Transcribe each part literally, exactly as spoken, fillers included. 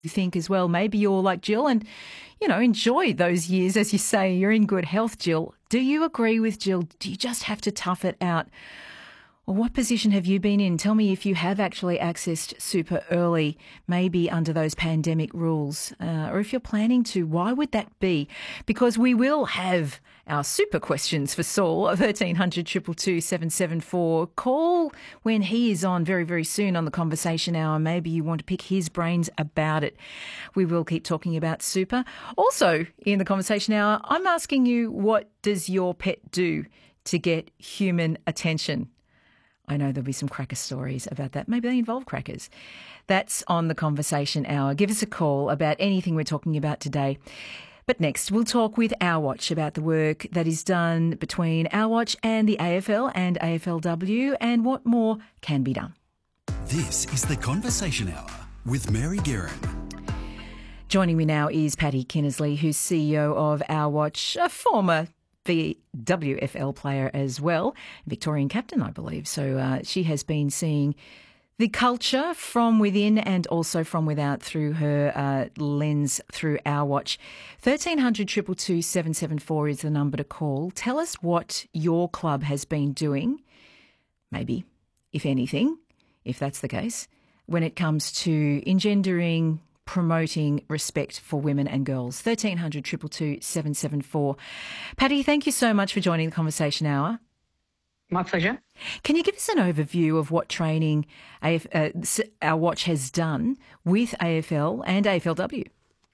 you think as well, maybe you're like Jill and, you know, enjoy those years. As you say, you're in good health, Jill. Do you agree with Jill? Do you just have to tough it out? Well, what position have you been in? Tell me if you have actually accessed super early, maybe under those pandemic rules, uh, or if you're planning to. Why would that be? Because we will have our super questions for Saul, thirteen hundred, two two two, seven seven four. Call when he is on very, very soon on the Conversation Hour. Maybe you want to pick his brains about it. We will keep talking about super. Also, in the Conversation Hour, I'm asking you, what does your pet do to get human attention? I know there'll be some cracker stories about that. Maybe they involve crackers. That's on the Conversation Hour. Give us a call about anything we're talking about today. But next, we'll talk with Our Watch about the work that is done between Our Watch and the A F L and A F L W and what more can be done. This is the Conversation Hour with Mary Guerin. Joining me now is Paddy Kinnersley, who's C E O of Our Watch, a former the W F L player as well, Victorian captain, I believe. So uh, she has been seeing the culture from within and also from without through her uh, lens through Our Watch. thirteen hundred, two two two, seven seven four is the number to call. Tell us what your club has been doing, maybe, if anything, if that's the case, when it comes to engendering, promoting respect for women and girls. thirteen hundred, two two two, seven seven four. Paddy, thank you so much for joining the Conversation Hour. My pleasure. Can you give us an overview of what training A F, uh, Our Watch has done with A F L and A F L W?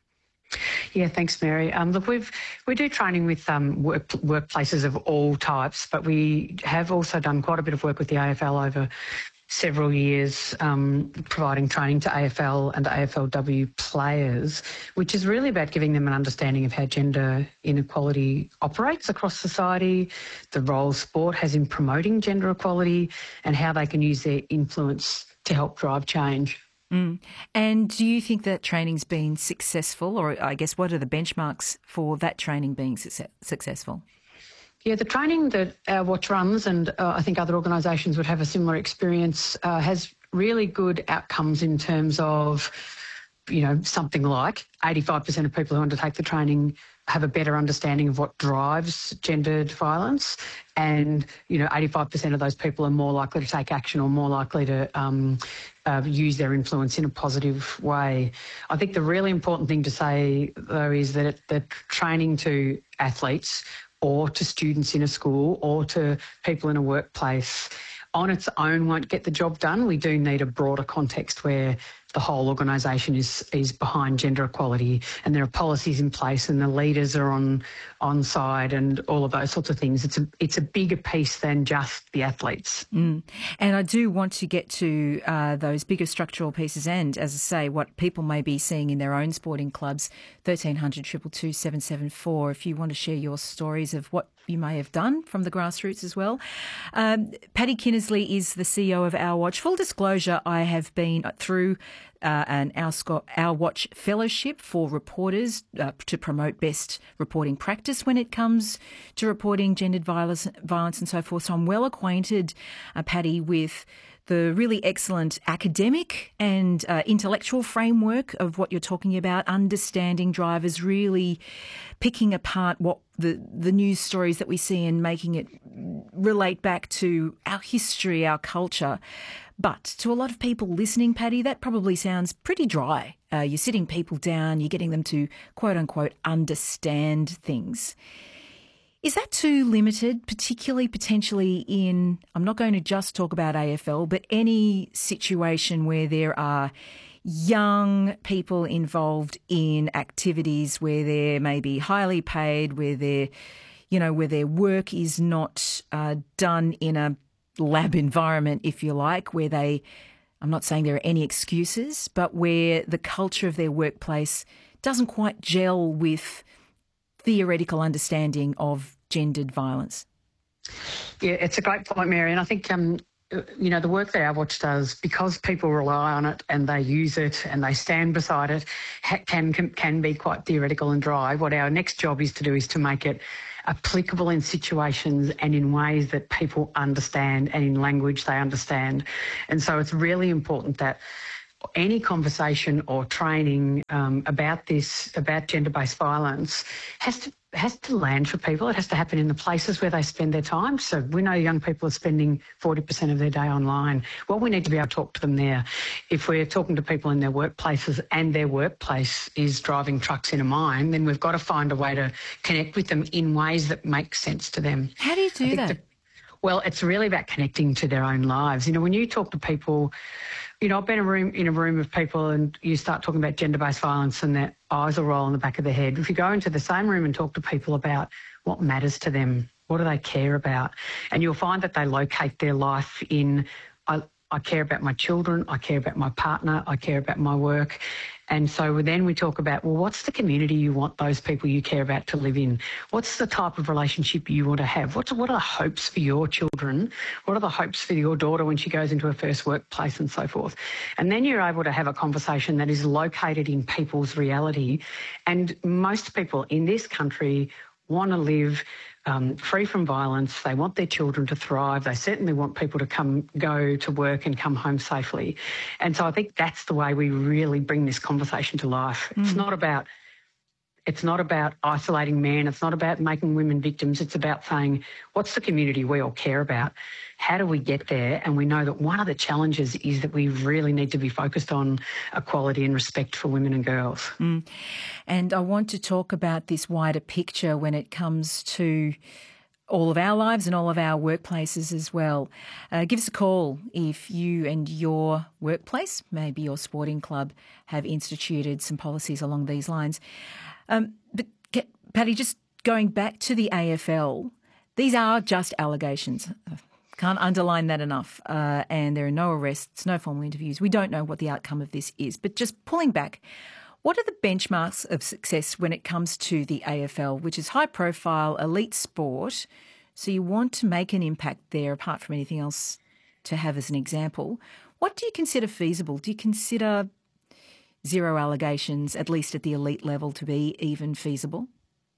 Yeah, thanks, Mary. Um, look, we've we do training with um, work, workplaces of all types, but we have also done quite a bit of work with the A F L over several years, um, providing training to A F L and A F L W players, which is really about giving them an understanding of how gender inequality operates across society, the role sport has in promoting gender equality, and how they can use their influence to help drive change. Mm. And do you think that training's been successful, or I guess what are the benchmarks for that training being success- successful? Yeah, the training that Our Watch runs, and uh, I think other organisations would have a similar experience, uh, has really good outcomes in terms of, you know, something like eighty-five percent of people who undertake the training have a better understanding of what drives gendered violence, and, you know, eighty-five percent of those people are more likely to take action or more likely to um, uh, use their influence in a positive way. I think the really important thing to say, though, is that it, that training to athletes or to students in a school or to people in a workplace on its own won't get the job done. We do need a broader context where the whole organisation is is behind gender equality and there are policies in place and the leaders are on on side and all of those sorts of things. It's a it's a bigger piece than just the athletes. Mm. And I do want to get to uh, those bigger structural pieces and, as I say, what people may be seeing in their own sporting clubs. thirteen hundred, two two two, seven seven four if you want to share your stories of what you may have done from the grassroots as well. Um, Paddy Kinnersley is the C E O of Our Watch. Full disclosure, I have been through uh, an Our, Sco- Our Watch fellowship for reporters uh, to promote best reporting practice when it comes to reporting gendered violence, violence and so forth. So I'm well acquainted, uh, Paddy, with the really excellent academic and uh, intellectual framework of what you're talking about, understanding drivers, really picking apart what the, the news stories that we see and making it relate back to our history, our culture. But to a lot of people listening, Paddy, that probably sounds pretty dry. Uh, you're sitting people down, you're getting them to, quote unquote, understand things. Is that too limited, particularly potentially in, I'm not going to just talk about A F L, but any situation where there are young people involved in activities where they're maybe highly paid, where they're, you know, where their work is not uh, done in a lab environment, if you like, where they, I'm not saying there are any excuses, but where the culture of their workplace doesn't quite gel with theoretical understanding of gendered violence? Yeah, it's a great point, Mary. And I think, um, you know, the work that Our Watch does, because people rely on it and they use it and they stand beside it, can, can, can be quite theoretical and dry. What our next job is to do is to make it applicable in situations and in ways that people understand and in language they understand. And so it's really important that any conversation or training um, about this, about gender-based violence, has to has to land for people. It has to happen in the places where they spend their time. So we know young people are spending forty percent of their day online. Well, we need to be able to talk to them there. If we're talking to people in their workplaces and their workplace is driving trucks in a mine, then we've got to find a way to connect with them in ways that make sense to them. How do you do that? The, well, it's really about connecting to their own lives. You know, when you talk to people, you know, I've been in a room, in a room of people and you start talking about gender-based violence and their eyes will roll on the back of their head. If you go into the same room and talk to people about what matters to them, what do they care about, and you'll find that they locate their life in, I, I care about my children, I care about my partner, I care about my work. And so then we talk about, well, what's the community you want those people you care about to live in? What's the type of relationship you want to have? What's, what are the hopes for your children? What are the hopes for your daughter when she goes into her first workplace and so forth? And then you're able to have a conversation that is located in people's reality. And most people in this country want to live um, free from violence. They want their children to thrive. They certainly want people to come, go to work and come home safely. And so I think that's the way we really bring this conversation to life. Mm. It's not about It's not about isolating men. It's not about making women victims. It's about saying, what's the community we all care about? How do we get there? And we know that one of the challenges is that we really need to be focused on equality and respect for women and girls. Mm. And I want to talk about this wider picture when it comes to all of our lives and all of our workplaces as well. Uh, give us a call if you and your workplace, maybe your sporting club, have instituted some policies along these lines. Um, but, Patty, just going back to the A F L, these are just allegations. Can't underline that enough. Uh, and there are no arrests, no formal interviews. We don't know what the outcome of this is. But just pulling back, what are the benchmarks of success when it comes to the A F L, which is high-profile, elite sport? So you want to make an impact there, apart from anything else to have as an example. What do you consider feasible? Do you consider zero allegations, at least at the elite level, to be even feasible?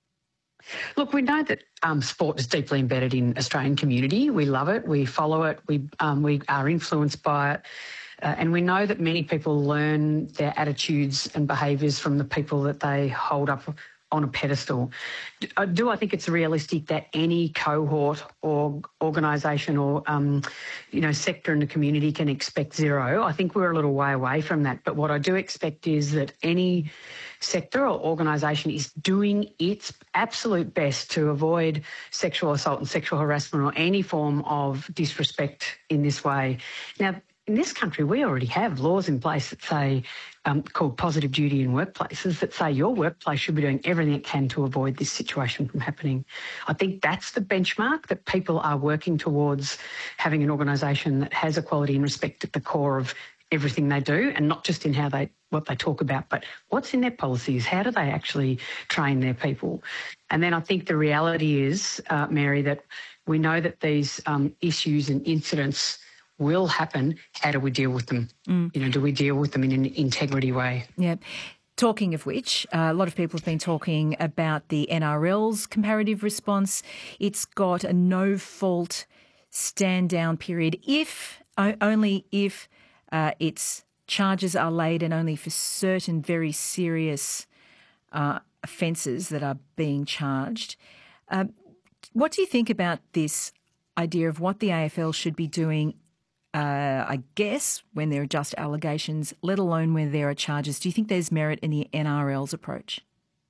Look, we know that um, sport is deeply embedded in Australian community. We love it. We follow it. We um, we are influenced by it. Uh, and we know that many people learn their attitudes and behaviours from the people that they hold up on a pedestal. Do, do I think it's realistic that any cohort or organisation or, um, you know, sector in the community can expect zero? I think we're a little way away from that. But what I do expect is that any sector or organisation is doing its absolute best to avoid sexual assault and sexual harassment or any form of disrespect in this way. Now, in this country, we already have laws in place that say, um, called positive duty in workplaces, that say your workplace should be doing everything it can to avoid this situation from happening. I think that's the benchmark, that people are working towards having an organisation that has equality and respect at the core of everything they do, and not just in how they what they talk about, but what's in their policies. How do they actually train their people? And then I think the reality is, uh, Mary, that we know that these um, issues and incidents will happen. How do we deal with them? Mm. You know, do we deal with them in an integrity way? Yeah. Talking of which, uh, a lot of people have been talking about the N R L's comparative response. It's got a no-fault stand-down period if, only if uh, its charges are laid, and only for certain very serious uh, offences that are being charged. Uh, what do you think about this idea of what the A F L should be doing, Uh, I guess, when there are just allegations, let alone when there are charges? Do you think there's merit in the N R L's approach?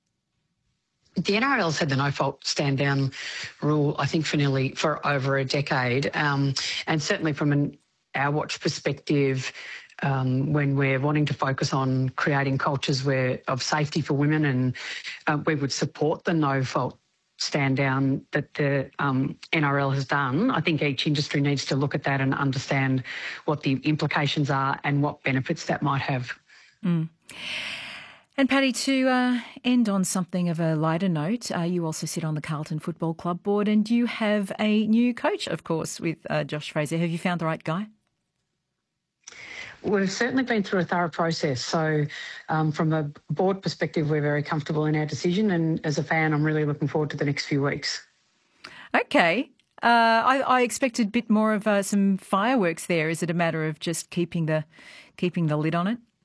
The N R L's had the no-fault stand-down rule, I think, for nearly for over a decade, um, and certainly from an Our Watch perspective, um, when we're wanting to focus on creating cultures where of safety for women, and uh, we would support the no-fault stand down that the um, N R L has done. I think each industry needs to look at that and understand what the implications are and what benefits that might have. Mm. And Patty, to uh, end on something of a lighter note, uh, you also sit on the Carlton Football Club board, and you have a new coach, of course, with uh, Josh Fraser. Have you found the right guy? We've certainly been through a thorough process. So um, from a board perspective, we're very comfortable in our decision. And as a fan, I'm really looking forward to the next few weeks. Okay. Uh, I, I expected a bit more of uh, some fireworks there. Is it a matter of just keeping the keeping the lid on it?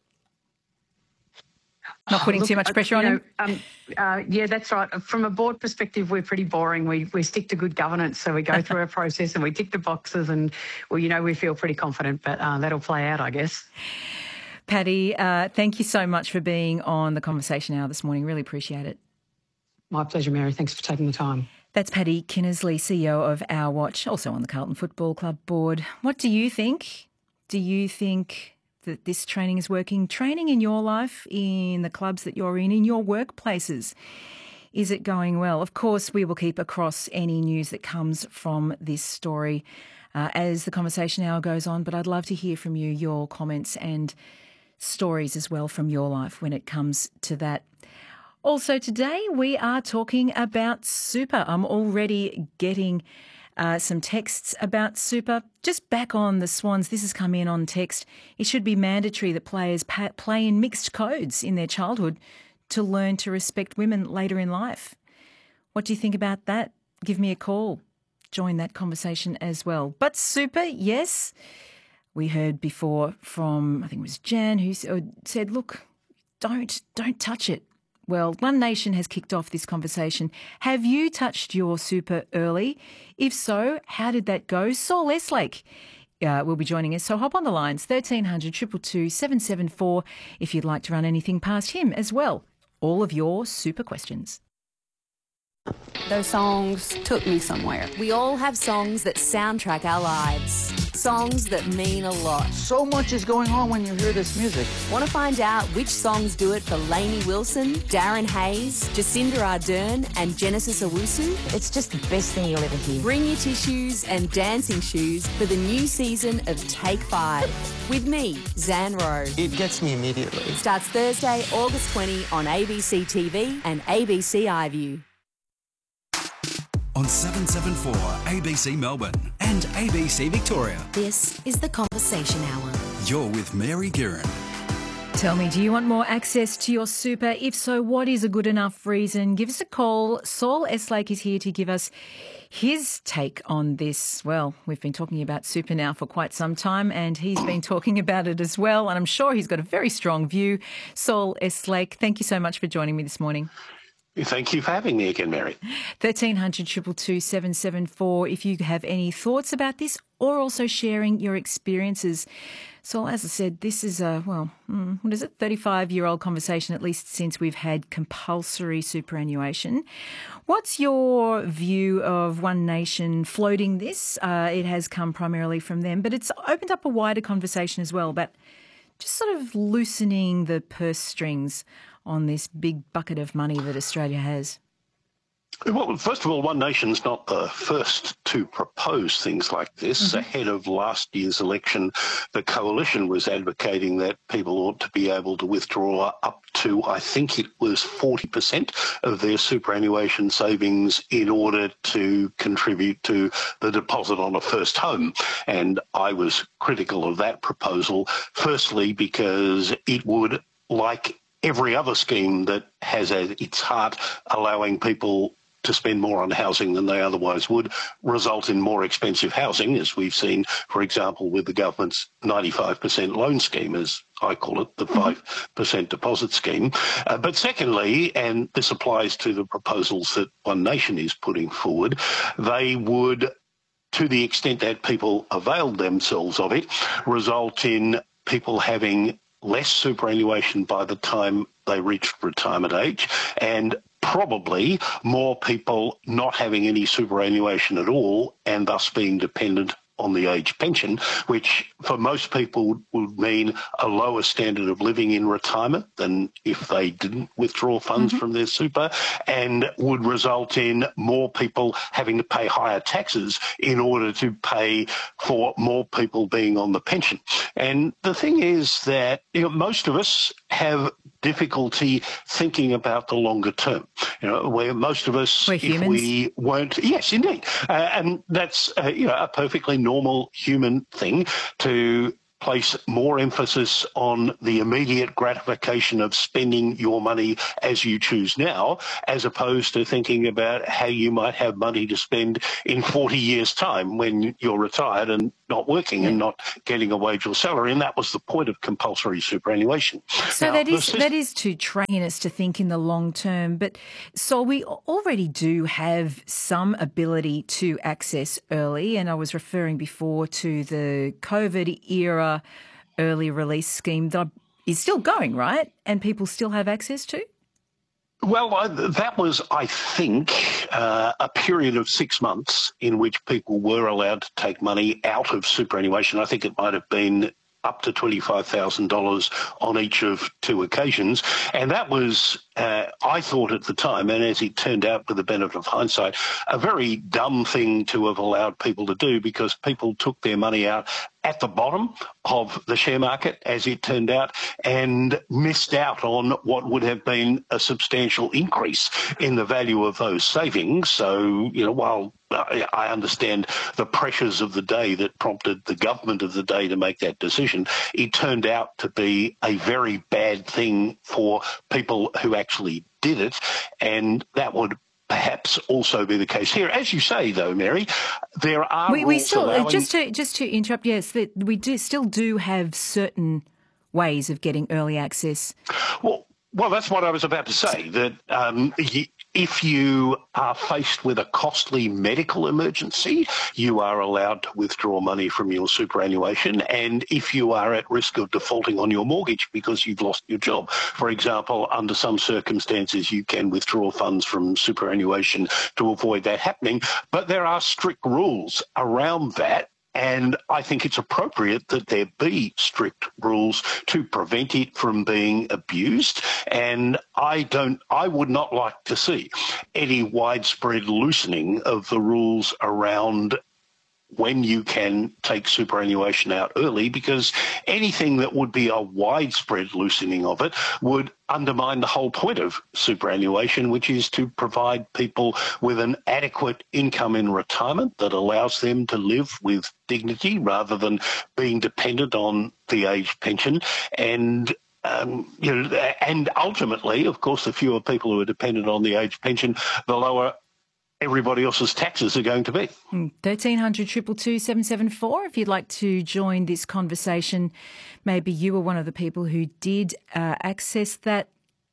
Not putting Look, too much pressure uh, on you him? know, um, uh, yeah, that's right. From a board perspective, we're pretty boring. We we stick to good governance, so we go through a process and we tick the boxes, and well, you know, we feel pretty confident. But uh, that'll play out, I guess. Paddy, uh, thank you so much for being on the Conversation Hour this morning. Really appreciate it. My pleasure, Mary. Thanks for taking the time. That's Paddy Kinnersley, C E O of Our Watch, also on the Carlton Football Club board. What do you think? Do you think that this training is working? Training in your life, in the clubs that you're in, in your workplaces, is it going well? Of course, we will keep across any news that comes from this story uh, as the Conversation Hour goes on, but I'd love to hear from you, your comments and stories as well from your life when it comes to that. Also today, we are talking about super. I'm already getting Uh, some texts about super. Just back on the Swans, this has come in on text. It should be mandatory that players pa- play in mixed codes in their childhood to learn to respect women later in life. What do you think about that? Give me a call. Join that conversation as well. But super, yes. We heard before from, I think it was Jan, who said, look, don't, don't touch it. Well, One Nation has kicked off this conversation. Have you touched your super early? If so, how did that go? Saul Eslake uh, will be joining us. So hop on the lines, thirteen hundred, two two two, seven seven four, if you'd like to run anything past him as well. All of your super questions. Those songs took me somewhere. We all have songs that soundtrack our lives. Songs that mean a lot. So much is going on when you hear this music. Want to find out which songs do it for Lainey Wilson, Darren Hayes, Jacinda Ardern and Genesis Owusu? It's just the best thing you'll ever hear. Bring your tissues and dancing shoes for the new season of Take Five. With me, Zan Rowe. It gets me immediately. Starts Thursday, August twentieth on A B C T V and A B C iView. On seven seven four A B C Melbourne and A B C Victoria. This is the Conversation Hour. You're with Mary Guerin. Tell me, do you want more access to your super? If so, what is a good enough reason? Give us a call. Saul Eslake is here to give us his take on this. Well, we've been talking about super now for quite some time, and he's been talking about it as well, and I'm sure he's got a very strong view. Saul Eslake, thank you so much for joining me this morning. Thank you for having me again, Mary. thirteen hundred, two two two, seven seven four if you have any thoughts about this or also sharing your experiences. So, as I said, this is a, well, what is it, thirty-five-year-old conversation, at least since we've had compulsory superannuation. What's your view of One Nation floating this? Uh, it has come primarily from them, but it's opened up a wider conversation as well about just sort of loosening the purse strings on this big bucket of money that Australia has. Well, first of all, One Nation's not the first to propose things like this. Mm-hmm. Ahead of last year's election, the Coalition was advocating that people ought to be able to withdraw up to, I think it was forty percent of their superannuation savings in order to contribute to the deposit on a first home. And I was critical of that proposal, firstly because it would, like every other scheme that has at its heart allowing people to spend more on housing than they otherwise would, result in more expensive housing, as we've seen, for example, with the government's ninety-five percent loan scheme, as I call it, the five percent deposit scheme. Uh, but secondly, and this applies to the proposals that One Nation is putting forward, they would, to the extent that people availed themselves of it, result in people having less superannuation by the time they reached retirement age, and probably more people not having any superannuation at all and thus being dependent on the age pension, which for most people would mean a lower standard of living in retirement than if they didn't withdraw funds mm-hmm. from their super, and would result in more people having to pay higher taxes in order to pay for more people being on the pension. And the thing is that, you know, most of us have difficulty thinking about the longer term. You know, where most of us, We're if humans. we weren't, yes, indeed, uh, and that's uh, you know a perfectly normal human thing to place more emphasis on the immediate gratification of spending your money as you choose now, as opposed to thinking about how you might have money to spend in forty years' time when you're retired and not working yeah. and not getting a wage or salary. And that was the point of compulsory superannuation. So now, that is system- that is to train us to think in the long term. But so we already do have some ability to access early, and I was referring before to the COVID era early release scheme that is still going, right? And people still have access to? Well, I, that was, I think, uh, a period of six months in which people were allowed to take money out of superannuation. I think it might have been up to twenty-five thousand dollars on each of two occasions. And that was, uh, I thought at the time, and as it turned out with the benefit of hindsight, a very dumb thing to have allowed people to do, because people took their money out at the bottom of the share market, as it turned out, and missed out on what would have been a substantial increase in the value of those savings. So, you know, while I understand the pressures of the day that prompted the government of the day to make that decision, it turned out to be a very bad thing for people who actually did it, and that would perhaps also be the case here. As you say, though, Mary, there are we, we rules still allowing... just to just to interrupt. Yes, that we do still do have certain ways of getting early access. Well, well, that's what I was about to say. That um, y- if you are faced with a costly medical emergency, you are allowed to withdraw money from your superannuation. And if you are at risk of defaulting on your mortgage because you've lost your job, for example, under some circumstances, you can withdraw funds from superannuation to avoid that happening. But there are strict rules around that. And I think it's appropriate that there be strict rules to prevent it from being abused. And I don't, I would not like to see any widespread loosening of the rules around when you can take superannuation out early, because anything that would be a widespread loosening of it would undermine the whole point of superannuation, which is to provide people with an adequate income in retirement that allows them to live with dignity rather than being dependent on the age pension. And Um, you know, and ultimately, of course, the fewer people who are dependent on the age pension, the lower everybody else's taxes are going to be. thirteen hundred, two two two, seven seven four if you'd like to join this conversation. Maybe you were one of the people who did uh, access that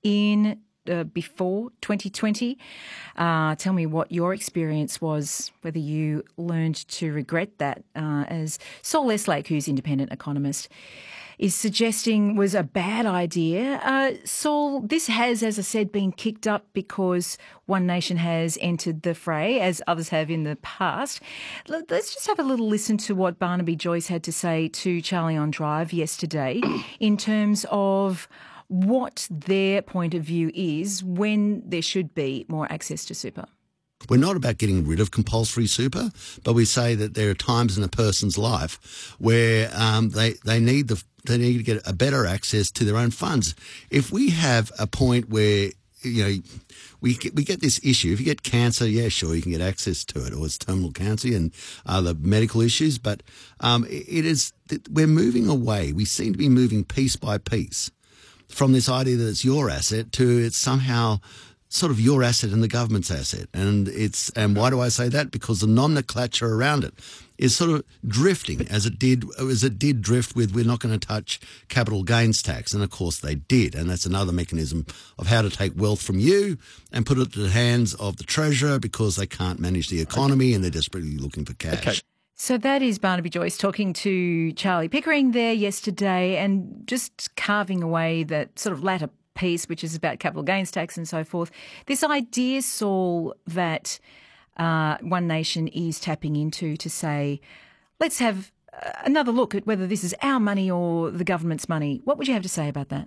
in uh, before twenty twenty. Uh, tell me what your experience was, whether you learned to regret that, uh, as Saul Eslake, who's independent economist, is suggesting was a bad idea. Uh, Saul, this has, as I said, been kicked up because One Nation has entered the fray, as others have in the past. Let's just have a little listen to what Barnaby Joyce had to say to Charlie on Drive yesterday in terms of what their point of view is when there should be more access to super. We're not about getting rid of compulsory super, but we say that there are times in a person's life where um, they, they need the they need to get a better access to their own funds. If we have a point where, you know, we get, we get this issue, if you get cancer, yeah, sure, you can get access to it, or it's terminal cancer and other medical issues, but um, it is we're moving away. We seem to be moving piece by piece from this idea that it's your asset to it's somehow sort of your asset and the government's asset. And it's and why do I say that? Because the nomenclature around it is sort of drifting as it did as it did drift with we're not going to touch capital gains tax. And of course they did. And that's another mechanism of how to take wealth from you and put it to the hands of the treasurer because they can't manage the economy okay. and they're desperately looking for cash. Okay. So that is Barnaby Joyce talking to Charlie Pickering there yesterday and just carving away that sort of latter piece, which is about capital gains tax and so forth. This idea, Saul, that uh, One Nation is tapping into to say, let's have another look at whether this is our money or the government's money. What would you have to say about that?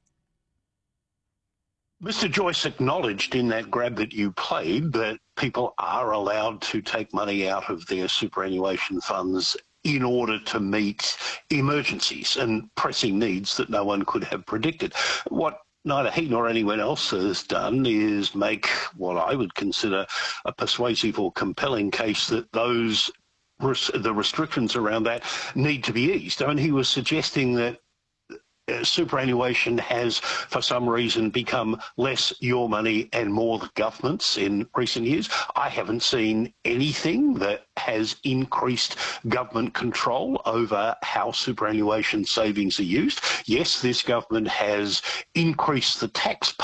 Mister Joyce acknowledged in that grab that you played that people are allowed to take money out of their superannuation funds in order to meet emergencies and pressing needs that no one could have predicted. What neither he nor anyone else has done is make what I would consider a persuasive or compelling case that those res- the restrictions around that need to be eased. I mean, he was suggesting that Uh, superannuation has, for some reason, become less your money and more the government's in recent years. I haven't seen anything that has increased government control over how superannuation savings are used. Yes, this government has increased the tax